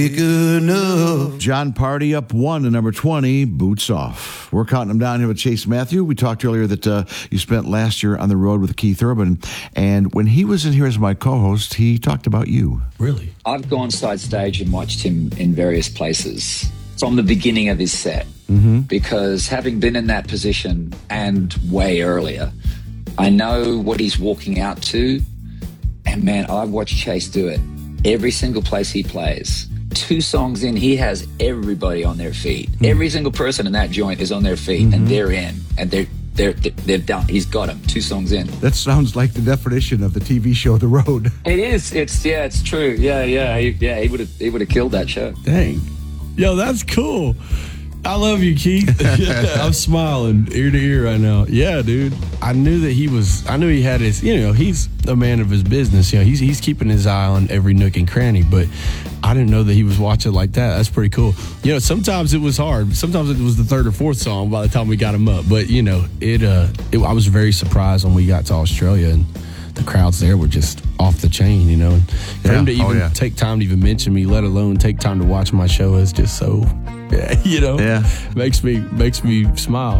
Good enough. John Party up 1 to number 20, Boots Off. We're counting them down here with Chase Matthew. We talked earlier that you spent last year on the road with Keith Urban, and when he was in here as my co-host, he talked about you. Really? I've gone side stage and watched him in various places from the beginning of his set, because having been in that position and way earlier, I know what he's walking out to, and man, I've watched Chase do it every single place he plays. 2 songs in, he has everybody on their feet. Every single person in that joint is on their feet, and they're in, and they've done. He's got them 2 songs in. That sounds like the definition of the TV show The Road. It is. It's true. He would have killed that show. Dang. Yo, that's cool. I love you, Keith. I'm smiling ear to ear right now. Yeah, dude. I knew he had his, he's a man of his business. He's keeping his eye on every nook and cranny, but I didn't know that he was watching like that. That's pretty cool. Sometimes it was hard. Sometimes it was the 3rd or 4th song by the time we got him up. But, I was very surprised when we got to Australia, and the crowds there were just off the chain, And for him to even take time to even mention me, let alone take time to watch my show, is just so, makes me smile.